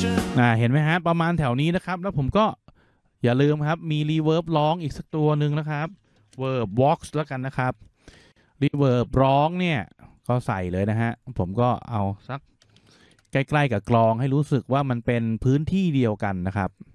เห็นไหมฮะประมาณแถวนี้นะครับแล้วผมก็อย่าลืมครับมีรีเวิร์บร้องอีกสักตัวหนึ่งนะครับเวิร์บวอล์กแล้วกันนะครับรีเวิร์บร้องเนี่ยก็ใส่เลยนะฮะผมก็เอาสักใกล้ๆกับกลองให้รู้สึกว่ามันเป็นพื้นที่เดียวกันนะครับ